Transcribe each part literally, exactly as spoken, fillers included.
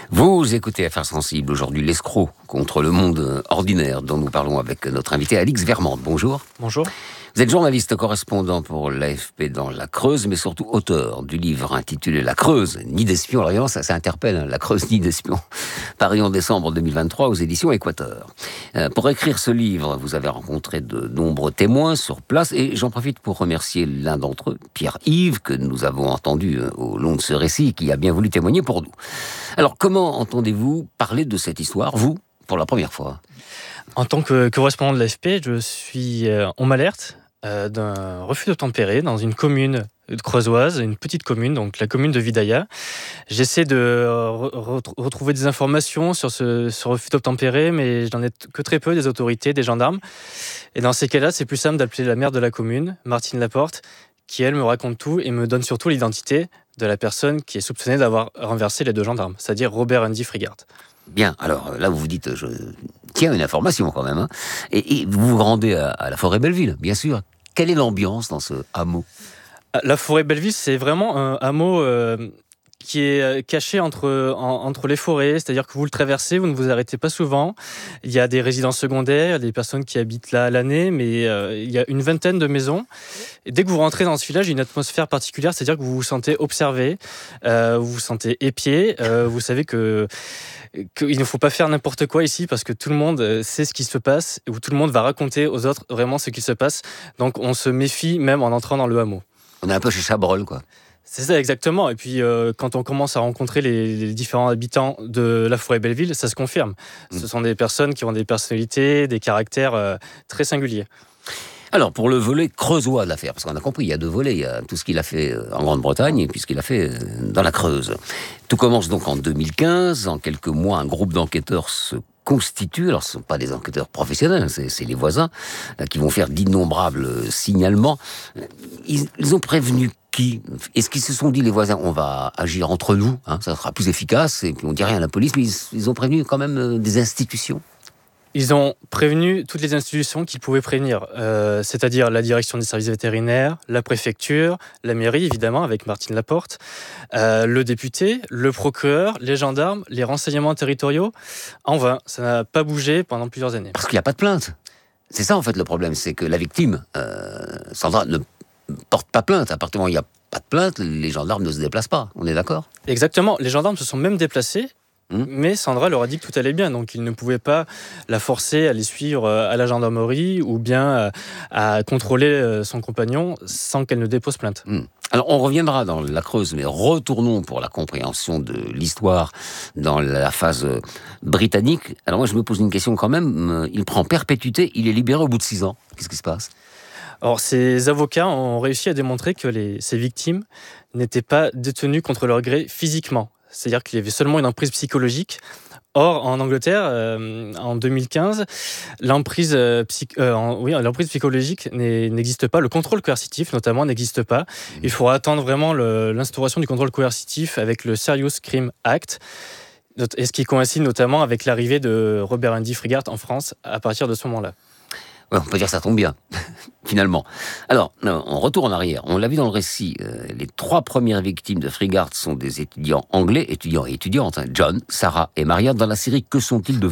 Vous écoutez Affaires sensibles, aujourd'hui l'escroc contre le monde ordinaire dont nous parlons avec notre invité Alix Vermande. Bonjour. Bonjour. Vous êtes journaliste correspondant pour l'A F P dans la Creuse, mais surtout auteur du livre intitulé La Creuse, Nid d'espions. Alors évidemment, ça, ça interpelle, hein, La Creuse, Nid d'espions, paru en décembre deux mille vingt-trois aux éditions Équateur. Euh, pour écrire ce livre, vous avez rencontré de nombreux témoins sur place, et j'en profite pour remercier l'un d'entre eux, Pierre-Yves, que nous avons entendu euh, au long de ce récit, qui a bien voulu témoigner pour nous. Alors, comment entendez-vous parler de cette histoire, vous, pour la première fois ? En tant que correspondant de l'A F P, je suis, euh, on m'alerte euh, d'un refus d'obtempérer dans une commune creusoise, une petite commune, donc la commune de Vidaïa. J'essaie de re- re- retrouver des informations sur ce, ce refus d'obtempérer, mais je n'en ai t- que très peu des autorités, des gendarmes. Et dans ces cas-là, c'est plus simple d'appeler la maire de la commune, Martine Laporte, qui, elle, me raconte tout et me donne surtout l'identité de la personne qui est soupçonnée d'avoir renversé les deux gendarmes, c'est-à-dire Robert Andy Frigart. Bien, alors là, vous vous dites, je tiens une information quand même, hein, et, et vous vous rendez à, à la forêt Belleville, bien sûr. Quelle est l'ambiance dans ce hameau ? La forêt Belleville, c'est vraiment un hameau euh, qui est caché entre, en, entre les forêts, c'est-à-dire que vous le traversez, vous ne vous arrêtez pas souvent. Il y a des résidences secondaires, des personnes qui habitent là à l'année, mais euh, il y a une vingtaine de maisons. Et dès que vous rentrez dans ce village, il y a une atmosphère particulière, c'est-à-dire que vous vous sentez observé, euh, vous vous sentez épié, euh, vous savez que qu'il ne faut pas faire n'importe quoi ici parce que tout le monde sait ce qui se passe, ou tout le monde va raconter aux autres vraiment ce qui se passe. Donc on se méfie même en entrant dans le hameau. On est un peu chez Chabrol, quoi. C'est ça, exactement. Et puis, euh, quand on commence à rencontrer les, les différents habitants de la forêt Belleville, ça se confirme. Mmh. Ce sont des personnes qui ont des personnalités, des caractères euh, très singuliers. Alors, pour le volet creusois de l'affaire, parce qu'on a compris, il y a deux volets. Il y a tout ce qu'il a fait en Grande-Bretagne et puis ce qu'il a fait dans la Creuse. Tout commence donc en deux mille quinze. En quelques mois, un groupe d'enquêteurs se constitue. Alors, ce ne sont pas des enquêteurs professionnels, c'est, c'est les voisins euh, qui vont faire d'innombrables signalements. Ils, ils ont prévenu qui ? Est-ce qu'ils se sont dit, les voisins, on va agir entre nous, hein, ça sera plus efficace, et puis on dit rien à la police, mais ils, ils ont prévenu quand même euh, des institutions ? Ils ont prévenu toutes les institutions qu'ils pouvaient prévenir, euh, c'est-à-dire la direction des services vétérinaires, la préfecture, la mairie, évidemment, avec Martine Laporte, euh, le député, le procureur, les gendarmes, les renseignements territoriaux. En vain, ça n'a pas bougé pendant plusieurs années. Parce qu'il n'y a pas de plainte. C'est ça, en fait, le problème, c'est que la victime, euh, Sandra, ne porte pas plainte. À partir du moment où il n'y a pas de plainte, les gendarmes ne se déplacent pas. On est d'accord ? Exactement. Les gendarmes se sont même déplacés. Mais Sandra leur a dit que tout allait bien, donc ils ne pouvaient pas la forcer à les suivre à la gendarmerie ou bien à contrôler son compagnon sans qu'elle ne dépose plainte. Mmh. Alors on reviendra dans la Creuse, mais retournons pour la compréhension de l'histoire dans la phase britannique. Alors moi je me pose une question quand même, il prend perpétuité, il est libéré au bout de six ans. Qu'est-ce qui se passe ? Alors, ces avocats ont réussi à démontrer que les, ces victimes n'étaient pas détenues contre leur gré physiquement. C'est-à-dire qu'il y avait seulement une emprise psychologique. Or, en Angleterre, euh, en deux mille quinze, l'emprise, euh, psych- euh, en, oui, l'emprise psychologique n'existe pas. Le contrôle coercitif, notamment, n'existe pas. Il faudra attendre vraiment le, l'instauration du contrôle coercitif avec le Serious Crime Act, et ce qui coïncide notamment avec l'arrivée de Robert Andy Frigart en France à partir de ce moment-là. Ouais, on peut dire que ça tombe bien, finalement. Alors, on retourne en arrière. On l'a vu dans le récit, euh, les trois premières victimes de Frigart sont des étudiants anglais, étudiants et étudiantes, hein, John, Sarah et Maria. Dans la série, que sont-ils devenus ?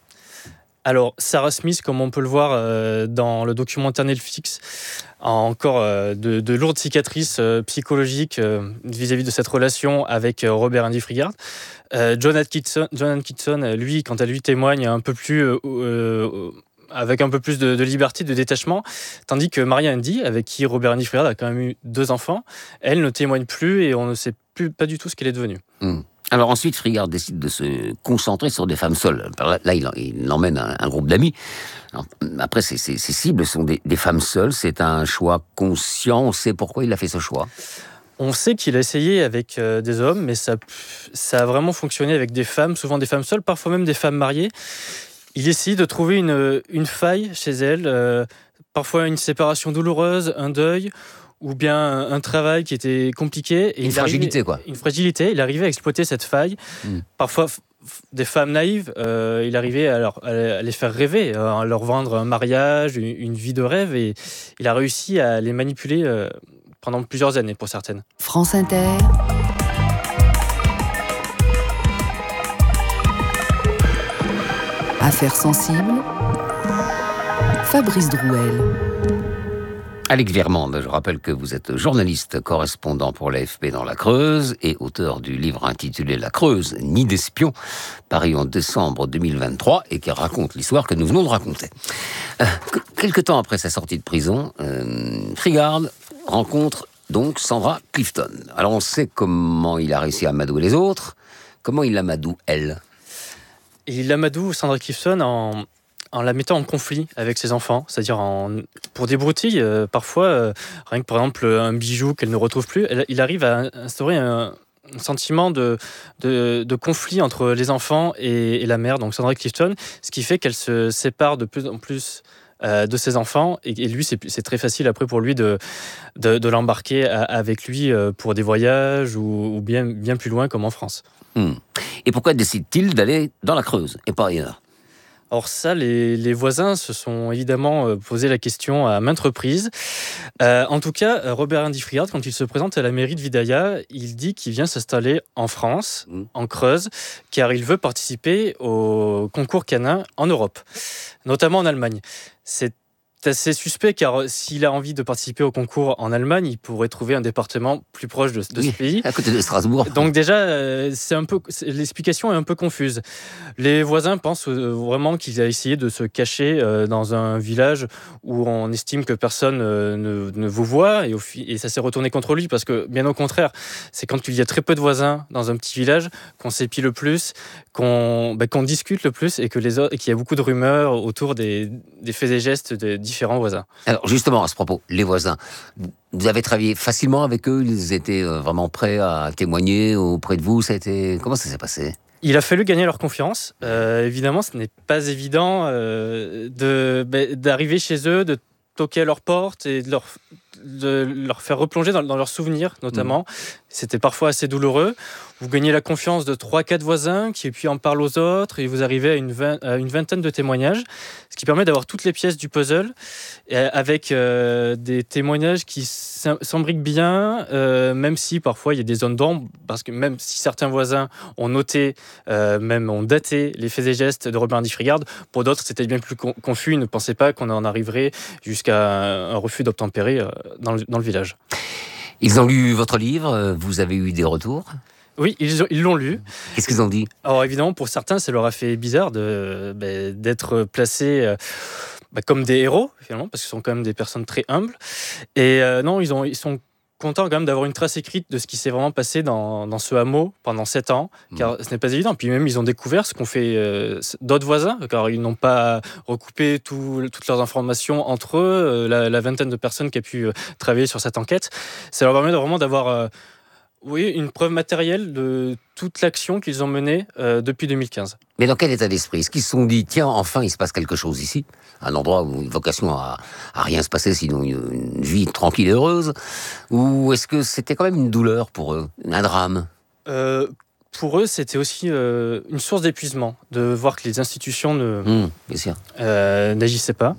Alors, Sarah Smith, comme on peut le voir euh, dans le documentaire Netflix, a encore euh, de, de lourdes cicatrices euh, psychologiques euh, vis-à-vis de cette relation avec euh, Robert Andy Frigart. Euh, John Atkinson, John Atkinson, lui, quant à lui, témoigne un peu plus... Euh, euh, avec un peu plus de, de liberté, de détachement, tandis que Maria Andy, avec qui Robert Andy Frigart a quand même eu deux enfants, elle ne témoigne plus et on ne sait plus pas du tout ce qu'elle est devenue. Mmh. Alors ensuite, Frigart décide de se concentrer sur des femmes seules. Là, là il, il emmène un, un groupe d'amis. Alors, après, ses, ses, ses cibles sont des, des femmes seules. C'est un choix conscient. On sait pourquoi il a fait ce choix. On sait qu'il a essayé avec euh, des hommes, mais ça, ça a vraiment fonctionné avec des femmes, souvent des femmes seules, parfois même des femmes mariées. Il essaye de trouver une, une faille chez elle, euh, parfois une séparation douloureuse, un deuil, ou bien un, un travail qui était compliqué. Et une fragilité, arrivait, quoi. Une fragilité. Il arrivait à exploiter cette faille. Mm. Parfois, f- des femmes naïves, euh, il arrivait à, leur, à les faire rêver, à leur vendre un mariage, une, une vie de rêve, et il a réussi à les manipuler euh, pendant plusieurs années, pour certaines. France Inter. Affaires sensibles, Fabrice Drouel. Alex Viermande, je rappelle que vous êtes journaliste, correspondant pour l'A F P dans la Creuse et auteur du livre intitulé La Creuse, Nid d'espions, paru en décembre deux mille vingt-trois et qui raconte l'histoire que nous venons de raconter. Euh, quelque temps après sa sortie de prison, euh, Frigard rencontre donc Sandra Clifton. Alors on sait comment il a réussi à amadouer les autres, comment il l'amadoue elle. Il amadoue Sandra Clifton en... en la mettant en conflit avec ses enfants, c'est-à-dire en, pour des broutilles, euh, parfois, euh, rien que par exemple un bijou qu'elle ne retrouve plus, elle, il arrive à instaurer un, un sentiment de, de, de conflit entre les enfants et, et la mère, donc Sandra Clifton, ce qui fait qu'elle se sépare de plus en plus euh, de ses enfants, et, et lui, c'est, c'est très facile après pour lui de, de, de l'embarquer à, avec lui euh, pour des voyages ou, ou bien, bien plus loin comme en France. Hmm. Et pourquoi décide-t-il d'aller dans la Creuse et pas ailleurs ? Or ça, les, les voisins se sont évidemment euh, posé la question à maintes reprises. Euh, en tout cas, Robert Andy Frigard, quand il se présente à la mairie de Vidaïa, il dit qu'il vient s'installer en France, mmh. en Creuse, car il veut participer au concours canin en Europe, notamment en Allemagne. C'est assez suspect, car s'il a envie de participer au concours en Allemagne, il pourrait trouver un département plus proche de, de oui, ce pays. À côté de Strasbourg. Donc déjà, c'est un peu, l'explication est un peu confuse. Les voisins pensent vraiment qu'il a essayé de se cacher dans un village où on estime que personne ne, ne vous voit, et, au, et ça s'est retourné contre lui, parce que bien au contraire, c'est quand il y a très peu de voisins dans un petit village qu'on s'épie le plus, qu'on, ben, qu'on discute le plus, et que les autres, et qu'il y a beaucoup de rumeurs autour des, des faits et gestes des différents voisins. Alors justement, à ce propos, les voisins, vous avez travaillé facilement avec eux? Ils étaient vraiment prêts à témoigner auprès de vous? Ça a été... Comment ça s'est passé? Il a fallu gagner leur confiance. Euh, évidemment, ce n'est pas évident euh, de, bah, d'arriver chez eux, de toquer à leur porte et de leur, de leur faire replonger dans, dans leurs souvenirs, notamment. Mmh. C'était parfois assez douloureux. Vous gagnez la confiance de trois quatre voisins qui puis en parlent aux autres, et vous arrivez à une, vingt, à une vingtaine de témoignages, ce qui permet d'avoir toutes les pièces du puzzle, avec euh, des témoignages qui s'embriquent bien, euh, même si parfois il y a des zones d'ombre, parce que même si certains voisins ont noté, euh, même ont daté les faits et gestes de Robert Andy Frigard, pour d'autres c'était bien plus confus, ils ne pensaient pas qu'on en arriverait jusqu'à un refus d'obtempérer dans le, dans le village. Ils ont lu votre livre, vous avez eu des retours ? Oui, ils, ils l'ont lu. Qu'est-ce qu'ils ont dit ? Alors évidemment, pour certains, ça leur a fait bizarre de, bah, d'être placés euh, bah, comme des héros, finalement, parce qu'ils sont quand même des personnes très humbles. Et euh, non, ils, ont, ils sont contents quand même d'avoir une trace écrite de ce qui s'est vraiment passé dans, dans ce hameau pendant sept ans, car mmh. ce n'est pas évident. Puis même, ils ont découvert ce qu'ont fait euh, d'autres voisins, car ils n'ont pas recoupé tout, toutes leurs informations entre eux, euh, la, la vingtaine de personnes qui a pu euh, travailler sur cette enquête. Ça leur permet vraiment d'avoir... Euh, Oui, une preuve matérielle de toute l'action qu'ils ont menée euh, depuis deux mille quinze. Mais dans quel état d'esprit ? Est-ce qu'ils se sont dit, tiens, enfin, il se passe quelque chose ici ? Un endroit où une vocation à, à rien se passer, sinon une, une vie tranquille et heureuse ? Ou est-ce que c'était quand même une douleur pour eux, un drame ? euh, Pour eux, c'était aussi euh, une source d'épuisement, de voir que les institutions ne, mmh, bien sûr. Euh, n'agissaient pas.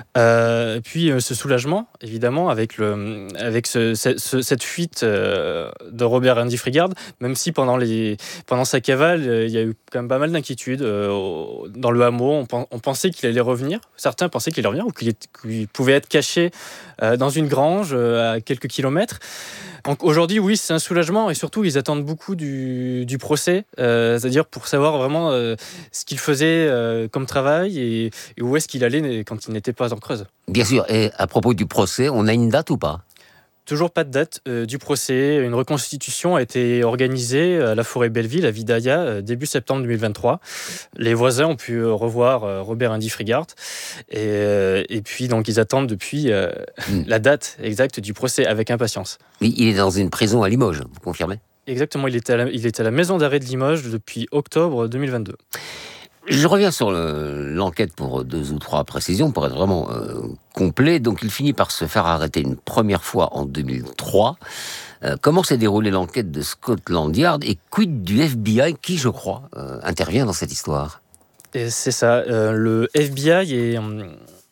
Euh, et puis euh, ce soulagement, évidemment, avec, le, avec ce, ce, cette fuite euh, de Robert Andy Frigard, même si pendant, les, pendant sa cavale, euh, il y a eu quand même pas mal d'inquiétudes. Euh, dans le hameau, on, on pensait qu'il allait revenir. Certains pensaient qu'il allait revenir, ou qu'il, est, qu'il pouvait être caché euh, dans une grange euh, à quelques kilomètres. Donc aujourd'hui, oui, c'est un soulagement, et surtout, ils attendent beaucoup du, du procès, euh, c'est-à-dire pour savoir vraiment euh, ce qu'il faisait euh, comme travail et, et où est-ce qu'il allait quand il n'était pas en Creuse. Bien sûr, et à propos du procès, on a une date ou pas ? Toujours pas de date euh, du procès. Une reconstitution a été organisée à la Forêt Belleville, à Vidaïa, euh, début septembre deux mille vingt-trois. Les voisins ont pu euh, revoir euh, Robert Andy Frigard. Et, euh, et puis, donc, ils attendent depuis euh, mmh. la date exacte du procès avec impatience. Mais il est dans une prison à Limoges, vous confirmez ? Exactement, il était, à la, il était à la maison d'arrêt de Limoges depuis octobre deux mille vingt-deux. Je reviens sur le, l'enquête pour deux ou trois précisions, pour être vraiment euh, complet. Donc, il finit par se faire arrêter une première fois en deux mille trois. Euh, comment s'est déroulée l'enquête de Scotland Yard et quid du F B I qui, je crois, euh, intervient dans cette histoire ? Et c'est ça. Euh, le F B I est... Hum,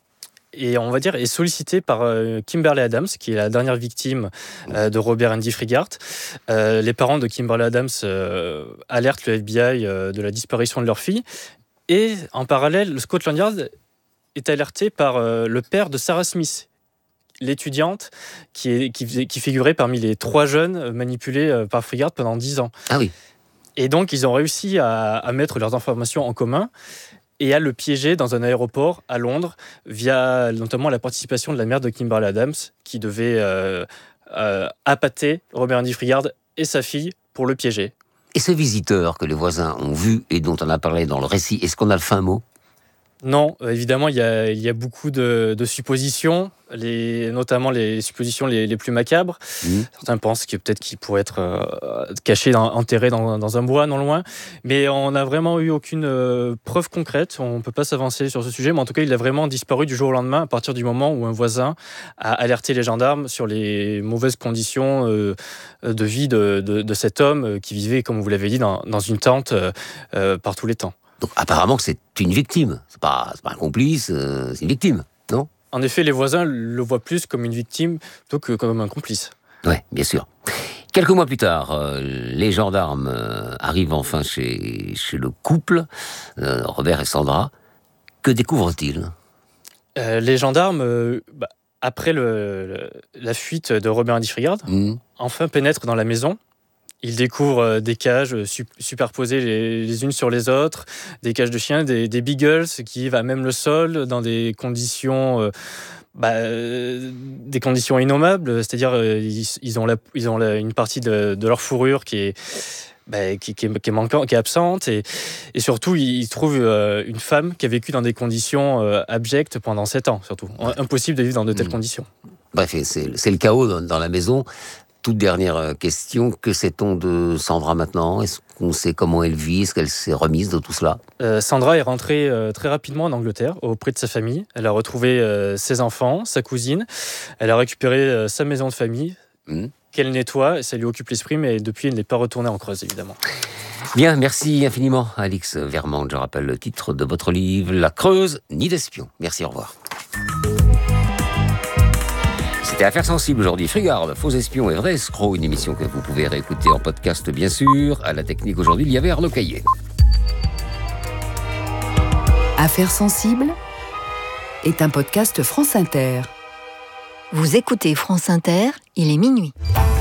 Et on va dire est sollicité par euh, Kimberly Adams, qui est la dernière victime euh, de Robert Andy Frigard. Euh, les parents de Kimberly Adams euh, alertent le F B I euh, de la disparition de leur fille. Et en parallèle, le Scotland Yard est alerté par euh, le père de Sarah Smith, l'étudiante qui, est, qui, qui figurait parmi les trois jeunes manipulés euh, par Freegard pendant dix ans. Ah oui. Et donc, ils ont réussi à, à mettre leurs informations en commun et à le piéger dans un aéroport à Londres via notamment la participation de la mère de Kimberly Adams qui devait euh, euh, appâter Robert Andy Freegard et sa fille pour le piéger. Et ce visiteur que les voisins ont vu et dont on a parlé dans le récit, est-ce qu'on a le fin mot ? Non, euh, évidemment, il y a, il y a beaucoup de, de suppositions, les, notamment les suppositions les, les plus macabres. Mmh. Certains pensent que peut-être qu'il pourrait être euh, caché, dans, enterré dans, dans un bois, non loin. Mais on n'a vraiment eu aucune euh, preuve concrète. On ne peut pas s'avancer sur ce sujet. Mais en tout cas, il a vraiment disparu du jour au lendemain à partir du moment où un voisin a alerté les gendarmes sur les mauvaises conditions euh, de vie de, de, de cet homme qui vivait, comme vous l'avez dit, dans, dans une tente euh, par tous les temps. Donc apparemment c'est une victime, c'est pas, c'est pas un complice, euh, c'est une victime, non ? En effet, les voisins le voient plus comme une victime plutôt que comme un complice. Oui, bien sûr. Quelques mois plus tard, euh, les gendarmes euh, arrivent enfin chez, chez le couple, euh, Robert et Sandra. Que découvrent-ils ? euh, Les gendarmes, euh, bah, après le, le, la fuite de Robert Andy Freegard, mmh. enfin pénètrent dans la maison. Ils découvrent des cages superposées les, les unes sur les autres, des cages de chiens, des, des beagles qui vivent à même le sol dans des conditions, euh, bah, euh, des conditions innommables. C'est-à-dire euh, ils, ils ont, la, ils ont la, une partie de, de leur fourrure qui est, bah, qui, qui, est, qui est manquante, qui est absente, et, et surtout ils, ils trouvent euh, une femme qui a vécu dans des conditions euh, abjectes pendant sept ans, surtout. Impossible de vivre dans de telles mmh. conditions. Bref, c'est, c'est le chaos dans, dans la maison. Toute dernière question, que sait-on de Sandra maintenant ? Est-ce qu'on sait comment elle vit ? Est-ce qu'elle s'est remise de tout cela ? euh, Sandra est rentrée euh, très rapidement en Angleterre, auprès de sa famille. Elle a retrouvé euh, ses enfants, sa cousine. Elle a récupéré euh, sa maison de famille, mmh. qu'elle nettoie. Ça lui occupe l'esprit, mais depuis, elle n'est pas retournée en Creuse, évidemment. Bien, merci infiniment, Alix Vermande. Je rappelle le titre de votre livre, La Creuse, nid d'espion. Merci, au revoir. C'était Affaires sensibles aujourd'hui. Freegard, faux espion et vrai escroc, une émission que vous pouvez réécouter en podcast, bien sûr. À la technique aujourd'hui, il y avait Arnaud Caillé. Affaires sensibles est un podcast France Inter. Vous écoutez France Inter, il est minuit.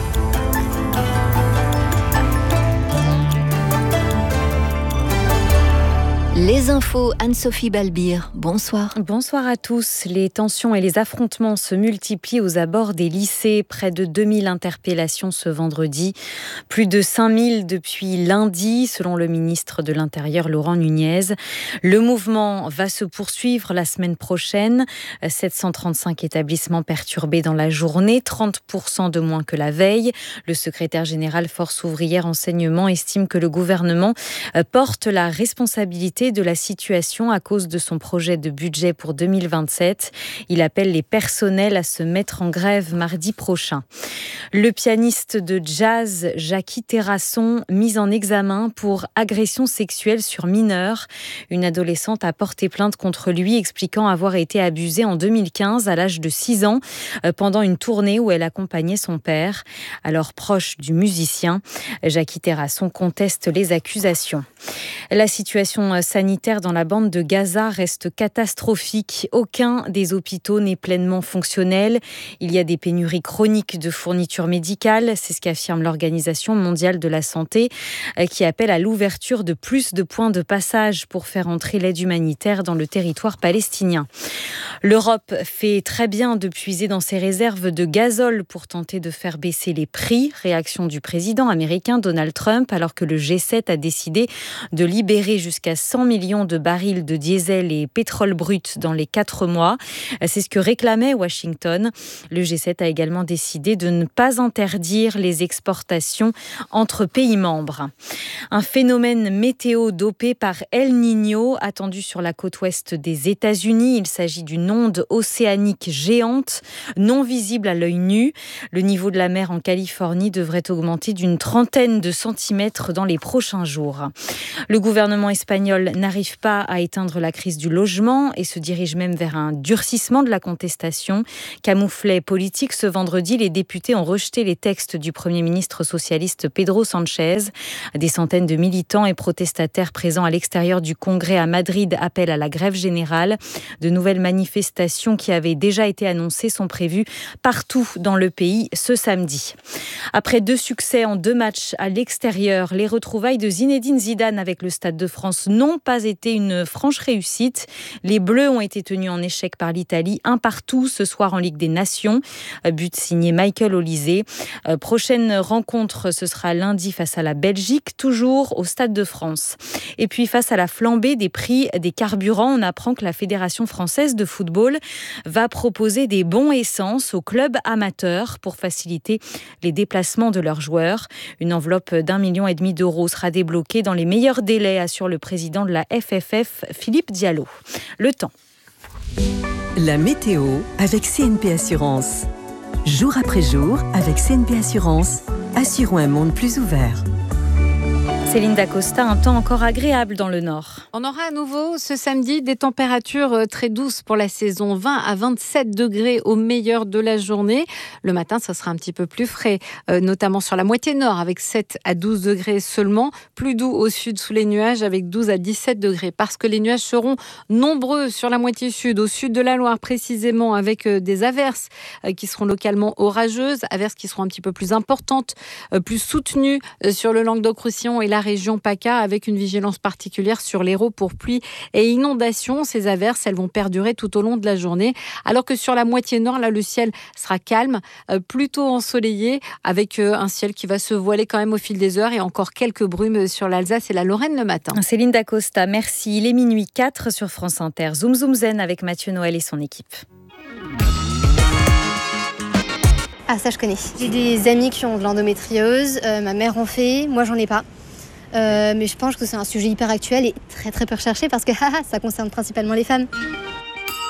Les infos, Anne-Sophie Balbir, bonsoir. Bonsoir à tous. Les tensions et les affrontements se multiplient aux abords des lycées. Près de deux mille interpellations ce vendredi. Plus de cinq mille depuis lundi, selon le ministre de l'Intérieur, Laurent Nunez. Le mouvement va se poursuivre la semaine prochaine. sept cent trente-cinq établissements perturbés dans la journée, trente pour cent de moins que la veille. Le secrétaire général Force ouvrière enseignement estime que le gouvernement porte la responsabilité de la situation à cause de son projet de budget pour deux mille vingt-sept. Il appelle les personnels à se mettre en grève mardi prochain. Le pianiste de jazz Jackie Terrasson, mis en examen pour agression sexuelle sur mineur. Une adolescente a porté plainte contre lui, expliquant avoir été abusée en deux mille quinze à l'âge de six ans pendant une tournée où elle accompagnait son père. Alors proche du musicien, Jackie Terrasson conteste les accusations. La situation sanitaire dans la bande de Gaza reste catastrophique. Aucun des hôpitaux n'est pleinement fonctionnel. Il y a des pénuries chroniques de fournitures médicales. C'est ce qu'affirme l'Organisation mondiale de la santé, qui appelle à l'ouverture de plus de points de passage pour faire entrer l'aide humanitaire dans le territoire palestinien. L'Europe fait très bien de puiser dans ses réserves de gazole pour tenter de faire baisser les prix. Réaction du président américain Donald Trump, alors que le G sept a décidé de libérer jusqu'à cent millions de barils de diesel et pétrole brut dans les quatre mois. C'est ce que réclamait Washington. Le G sept a également décidé de ne pas interdire les exportations entre pays membres. Un phénomène météo dopé par El Niño attendu sur la côte ouest des États-Unis. Il s'agit d'une onde océanique géante, non visible à l'œil nu. Le niveau de la mer en Californie devrait augmenter d'une trentaine de centimètres dans les prochains jours. Le gouvernement espagnol n'arrive pas à éteindre la crise du logement et se dirige même vers un durcissement de la contestation. Camouflet politique, ce vendredi, les députés ont rejeté les textes du Premier ministre socialiste Pedro Sánchez. Des centaines de militants et protestataires présents à l'extérieur du Congrès à Madrid appellent à la grève générale. De nouvelles manifestations qui avaient déjà été annoncées sont prévues partout dans le pays ce samedi. Après deux succès en deux matchs à l'extérieur, les retrouvailles de Zinedine Zidane avec le Stade de France n'ont pas été une franche réussite. Les Bleus ont été tenus en échec par l'Italie, un partout ce soir en Ligue des Nations. But signé Michael Olise. Prochaine rencontre, ce sera lundi face à la Belgique, toujours au Stade de France. Et puis face à la flambée des prix des carburants, on apprend que la Fédération française de football va proposer des bons essence aux clubs amateurs pour faciliter les déplacements de leurs joueurs. Une enveloppe d'un million et demi d'euros sera débloquée dans les meilleurs délais, assure le président de la F F F, Philippe Diallo. Le temps. La météo avec C N P Assurance. Jour après jour, avec C N P Assurance, assurons un monde plus ouvert. Céline Dacosta, un temps encore agréable dans le nord. On aura à nouveau ce samedi des températures très douces pour la saison, vingt à vingt-sept degrés au meilleur de la journée. Le matin, ça sera un petit peu plus frais, euh, notamment sur la moitié nord avec sept à douze degrés seulement. Plus doux au sud sous les nuages avec douze à dix-sept degrés parce que les nuages seront nombreux sur la moitié sud, au sud de la Loire précisément, avec euh, des averses euh, qui seront localement orageuses, averses qui seront un petit peu plus importantes, euh, plus soutenues euh, sur le Languedoc-Roussillon et la région PACA, avec une vigilance particulière sur l'Hérault pour pluie et inondations. Ces averses, elles vont perdurer tout au long de la journée, alors que sur la moitié nord, là, le ciel sera calme, euh, plutôt ensoleillé, avec euh, un ciel qui va se voiler quand même au fil des heures et encore quelques brumes sur l'Alsace et la Lorraine le matin. Céline Dacosta, merci. Il est minuit quatre sur France Inter. Zoom Zoom Zen avec Mathieu Noël et son équipe. Ah, ça je connais. J'ai des amis qui ont de l'endométriose, euh, ma mère en fait, moi j'en ai pas. Euh, mais je pense que c'est un sujet hyper actuel et très très peu recherché parce que ça concerne principalement les femmes.